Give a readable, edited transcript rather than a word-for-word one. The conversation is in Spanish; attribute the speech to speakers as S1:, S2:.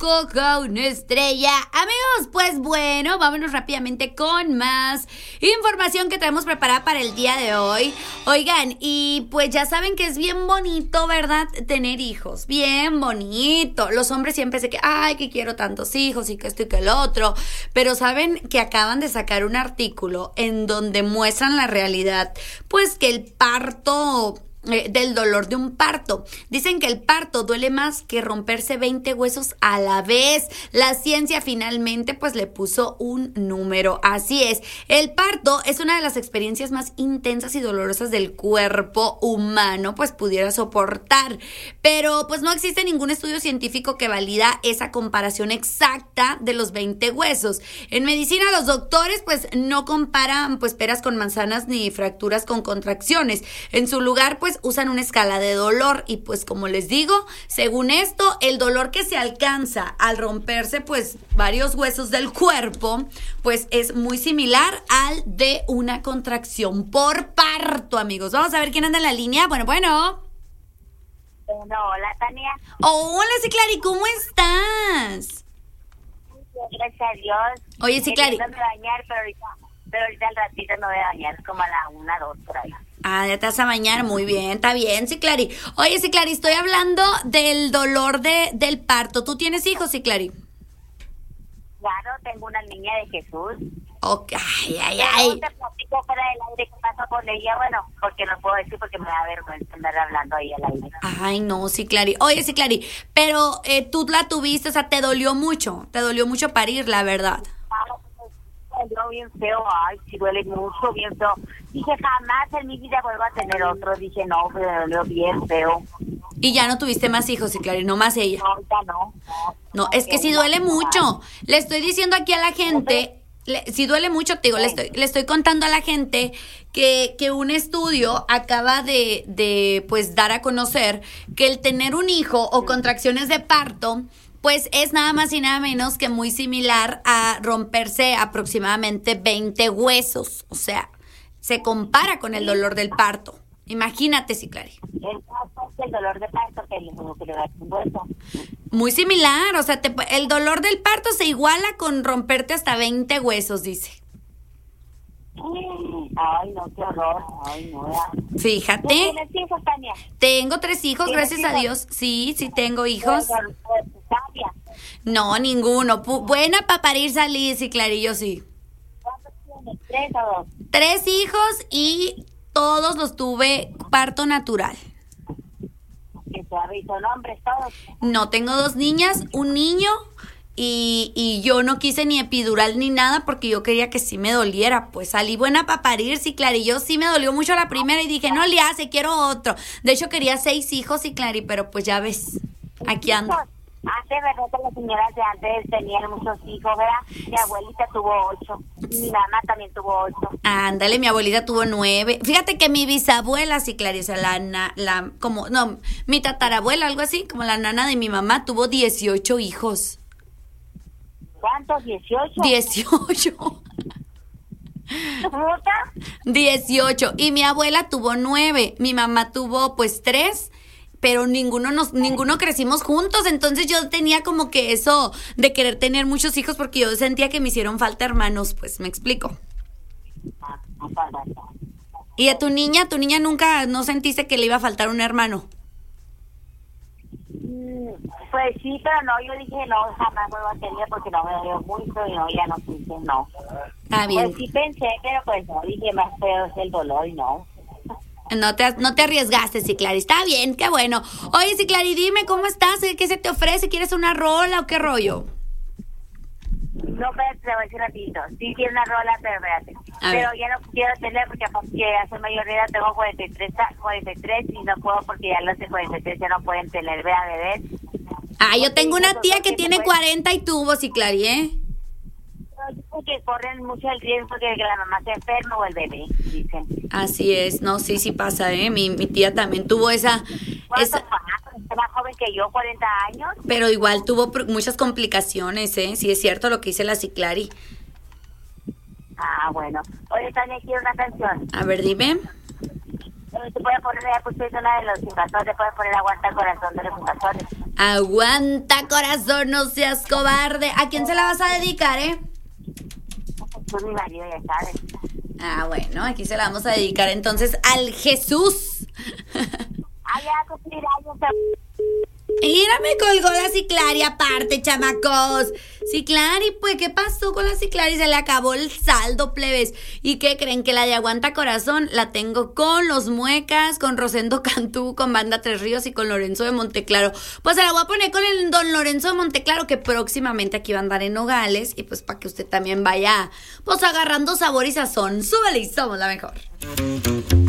S1: coja una estrella. Amigos, pues bueno, vámonos rápidamente con más información que traemos preparada para el día de hoy. Oigan, y pues ya saben que es bien bonito, ¿verdad? Tener hijos, bien bonito. Los hombres siempre se que, ay, que quiero tantos hijos y que esto y que el otro. Pero saben que acaban de sacar un artículo en donde muestran la realidad, pues que el parto... del dolor de un parto. Dicen que el parto duele más que romperse 20 huesos a la vez. La ciencia finalmente pues le puso un número. Así es, el parto es una de las experiencias más intensas y dolorosas del cuerpo humano pues pudiera soportar. Pero pues no existe ningún estudio científico que valida esa comparación exacta de los 20 huesos. En medicina los doctores pues no comparan pues peras con manzanas ni fracturas con contracciones. En su lugar pues usan una escala de dolor y pues como les digo, según esto, el dolor que se alcanza al romperse pues varios huesos del cuerpo, pues es muy similar al de una contracción por parto, amigos. Vamos a ver quién anda en la línea. Bueno.
S2: Hola, Tania.
S1: Oh, hola, Ciclari, ¿cómo estás?
S2: Gracias a Dios.
S1: Oye, Ciclari.
S2: Queriéndome bañar, pero ahorita al ratito no voy a bañar, como a la 1, 2 por ahí.
S1: Ah, ya te vas a bañar, muy bien, está bien, Ciclari. Oye, Ciclari, estoy hablando del dolor del parto. ¿Tú tienes hijos, Ciclari?
S2: Claro, tengo una niña de Jesús.
S1: Ok, ay.
S2: No te platico fuera del aire qué pasó con ella, bueno, porque no puedo decir porque me da vergüenza andar hablando ahí al aire.
S1: Ay, no, Ciclari. Oye, Ciclari, pero tú la tuviste, o sea, te dolió mucho parir, la verdad.
S2: Dolió bien feo, ay, sí duele mucho, bien feo. Dije, jamás en mi vida vuelvo a tener otro. Dije, no, pero me dolió bien feo.
S1: Y ya no tuviste más hijos, Ciclari, no más ella.
S2: No, ahorita no.
S1: No, es que sí duele mucho. Le estoy diciendo aquí a la gente, sí duele mucho, te digo, le estoy contando a la gente que un estudio acaba de pues dar a conocer que el tener un hijo o contracciones de parto pues es nada más y nada menos que muy similar a romperse aproximadamente 20 huesos. O sea, se compara con el dolor del parto. Imagínate, Ciclari.
S2: El dolor de parto que le da un hueso.
S1: Muy similar, o sea, el dolor del parto se iguala con romperte hasta 20 huesos, dice.
S2: Ay, no, qué horror. Ay, no.
S1: Fíjate.
S2: ¿Tienes hijos, Tania?
S1: Tengo 3 hijos, gracias a Dios. Sí, tengo hijos. No, ninguno. Buena para parir salir, Ciclari, yo sí.
S2: ¿Cuántos tienes? 3 o 2.
S1: 3 hijos y todos los tuve parto natural.
S2: Que suave, son hombres todos.
S1: No, tengo 2 niñas, un niño y yo no quise ni epidural ni nada porque yo quería que sí me doliera. Pues salí buena para parir, Ciclari. Yo sí me dolió mucho la primera y dije, no le hace, quiero otro. De hecho quería 6 hijos, Ciclari, pero pues ya ves, aquí ando.
S2: Antes, ¿verdad? Que las señoras de antes tenían muchos hijos, ¿verdad? Mi abuelita tuvo 8. Mi mamá también tuvo 8.
S1: Ándale, mi abuelita tuvo 9. Fíjate que mi bisabuela, Ciclari, o sea, mi tatarabuela, algo así, como la nana de mi mamá, tuvo 18 hijos.
S2: ¿Cuántos? ¿18?
S1: 18.
S2: ¿Puta?
S1: 18. Y mi abuela tuvo 9. Mi mamá tuvo pues 3. Pero ninguno crecimos juntos, entonces yo tenía como que eso de querer tener muchos hijos porque yo sentía que me hicieron falta hermanos, pues me explico. ¿Y a tu niña nunca no sentiste que le iba a faltar un hermano?
S2: Pues sí, pero no, yo dije no, jamás vuelvo a tener porque no me dolió mucho y no, ya no quise, no.
S1: Está bien.
S2: Pues sí pensé, pero pues no, dije más feo es el dolor y no.
S1: No te arriesgaste, Ciclari. Está bien, qué bueno. Oye, Ciclari, dime, ¿cómo estás? ¿Qué se te ofrece? ¿Quieres una rola o qué rollo?
S2: No, pero te voy a decir rapidito. Sí tiene una rola, pero espérate. Pero ya no quiero tener porque hace mayor edad tengo 43 y no puedo porque ya los de 43 ya no pueden tener, vea, bebés.
S1: Ah, yo tengo una tía que tiene 40 y tuvo, Ciclari, ¿eh?
S2: Que corren mucho el riesgo de que la mamá se enferme o el bebé, dicen.
S1: Así es, no, sí pasa, ¿eh? Mi tía también tuvo esa...
S2: ¿Cuánto más joven que yo, 40 años?
S1: Pero igual tuvo muchas complicaciones, ¿eh? Sí es cierto lo que dice la Ciclari.
S2: Ah, bueno. Oye, Tania, quiero una canción.
S1: A ver, dime.
S2: se puede poner, pues es una de los invasores, puede poner aguanta corazón de los invasores.
S1: Aguanta corazón, no seas cobarde. ¿A quién se la vas a dedicar,
S2: Pues mi marido, ya sabes.
S1: Ah, bueno, aquí se la vamos a dedicar entonces al Jesús.
S2: Ya, cumplirá años.
S1: Mira, me colgó la Ciclari aparte, chamacos. Ciclari, pues, ¿qué pasó con la Ciclari? Se le acabó el saldo, plebes. ¿Y qué creen? Que la de Aguanta Corazón la tengo con Los Muecas, con Rosendo Cantú, con Banda Tres Ríos y con Lorenzo de Monteclaro. Pues se la voy a poner con el don Lorenzo de Monteclaro, que próximamente aquí va a andar en Nogales. Y pues para que usted también vaya, pues, agarrando sabor y sazón. Súbele y somos la mejor.